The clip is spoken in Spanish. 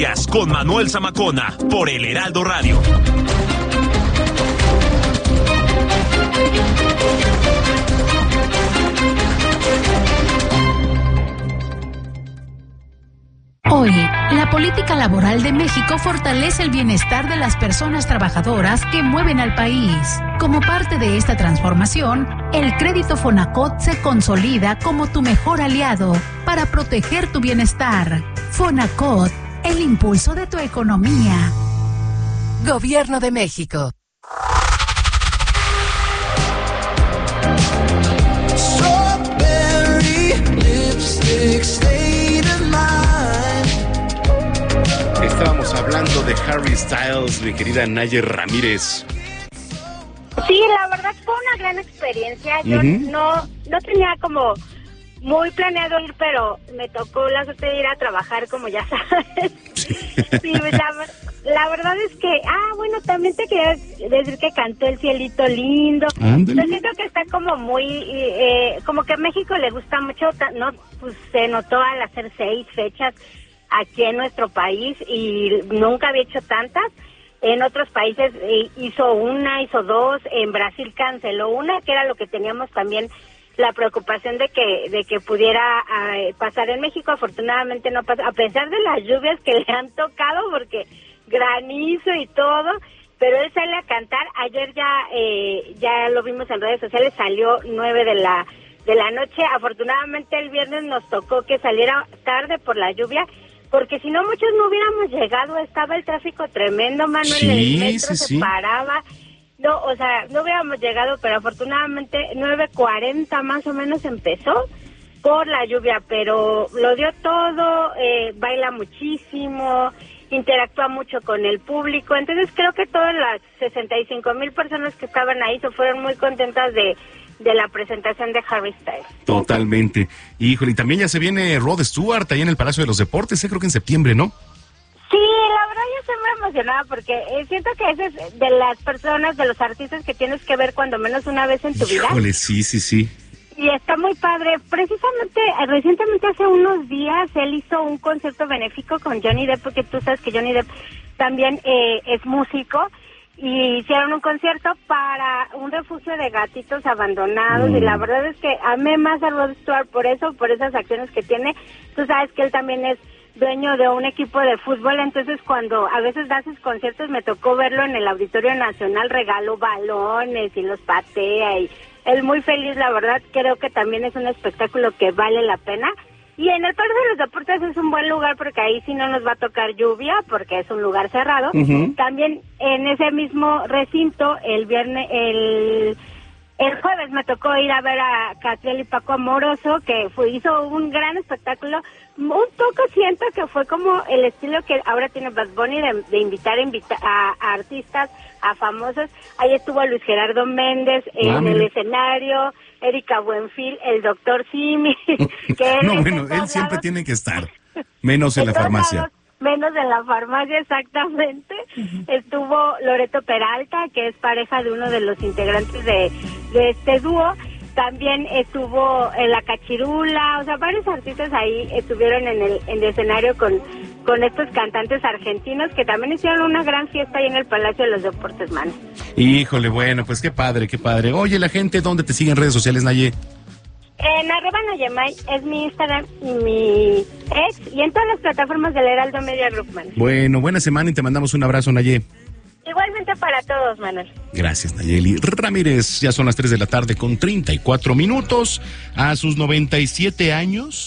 Con Manuel Zamacona por El Heraldo Radio. Hoy, la política laboral de México fortalece el bienestar de las personas trabajadoras que mueven al país. Como parte de esta transformación, el crédito Fonacot se consolida como tu mejor aliado para proteger tu bienestar. Fonacot, el impulso de tu economía. Gobierno de México. Estábamos hablando de Harry Styles, mi querida Naye Ramírez. Sí, la verdad fue una gran experiencia. Yo no tenía como muy planeado ir, pero me tocó la suerte de ir a trabajar, como ya sabes. Sí, la verdad es que, bueno, también te quería decir que cantó El Cielito Lindo. Yo siento que está como muy, como que a México le gusta mucho, ¿no? Pues se notó al hacer 6 fechas aquí en nuestro país y nunca había hecho tantas. En otros países hizo 1, hizo 2, en Brasil canceló 1, que era lo que teníamos también la preocupación de que pudiera pasar en México. Afortunadamente no pasó, a pesar de las lluvias que le han tocado, porque granizo y todo, pero él sale a cantar. Ayer ya lo vimos en redes sociales, salió 9 de la noche. Afortunadamente el viernes nos tocó que saliera tarde por la lluvia, porque si no muchos no hubiéramos llegado. Estaba el tráfico tremendo, Manuel, el metro se paraba. No, o sea, no hubiéramos llegado, pero afortunadamente 9:40 más o menos empezó por la lluvia, pero lo dio todo, baila muchísimo, interactúa mucho con el público. Entonces creo que todas las 65,000 personas que estaban ahí se fueron muy contentas de la presentación de Harry Styles. Totalmente. Híjole, y también ya se viene Rod Stewart ahí en el Palacio de los Deportes, creo que en septiembre, ¿no? Sí, la verdad yo estoy muy emocionada porque siento que ese es de las personas, de los artistas que tienes que ver cuando menos una vez en tu vida. Híjole, sí. Y está muy padre. Precisamente, recientemente hace unos días, él hizo un concierto benéfico con Johnny Depp, porque tú sabes que Johnny Depp también es músico, y hicieron un concierto para un refugio de gatitos abandonados, y la verdad es que amé más a Rod Stewart por eso, por esas acciones que tiene. Tú sabes que él también es dueño de un equipo de fútbol, entonces cuando a veces da sus conciertos me tocó verlo en el Auditorio Nacional, regaló balones y los patea, y él muy feliz. La verdad creo que también es un espectáculo que vale la pena. Y en el Palacio de los Deportes es un buen lugar porque ahí sí no nos va a tocar lluvia porque es un lugar cerrado. También en ese mismo recinto el jueves me tocó ir a ver a Catriel y Paco Amoroso, que hizo un gran espectáculo. Un poco siento que fue como el estilo que ahora tiene Bad Bunny de invitar a artistas, a famosos. Ahí estuvo Luis Gerardo Méndez en el escenario, Erika Buenfil, el Dr. Simi. Que él siempre tiene que estar, menos en la farmacia. Menos en la farmacia, exactamente. Estuvo Loreto Peralta, que es pareja de uno de los integrantes de este dúo. También estuvo en La Cachirula, o sea, varios artistas ahí estuvieron en el escenario con estos cantantes argentinos que también hicieron una gran fiesta ahí en el Palacio de los Deportes, man. Híjole, bueno, pues qué padre. Oye, la gente, ¿dónde te sigue en redes sociales, Naye? En @Nayemay es mi Instagram y mi ex, y en todas las plataformas del Heraldo Media Group, man. Bueno, buena semana y te mandamos un abrazo, Naye. Igualmente para todos, Manuel. Gracias, Nayeli Ramírez. Ya son las 3 de la tarde con 34 minutos. A sus 97 años,